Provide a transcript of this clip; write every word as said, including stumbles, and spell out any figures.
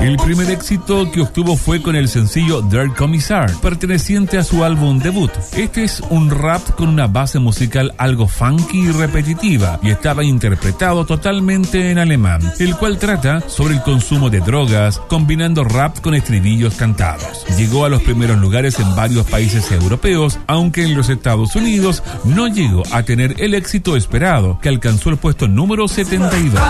El primer éxito que obtuvo fue con el sencillo Der Kommissar, perteneciente a su álbum debut. Este es un rap con una base musical algo funky y repetitiva, y estaba interpretado totalmente en alemán, el cual trata sobre el consumo de drogas, combinando rap con estribillos cantados. Llegó a los primeros lugares en varios países europeos, aunque en los Estados Unidos no llegó a tener el éxito esperado, que alcanzó el puesto número setenta y dos.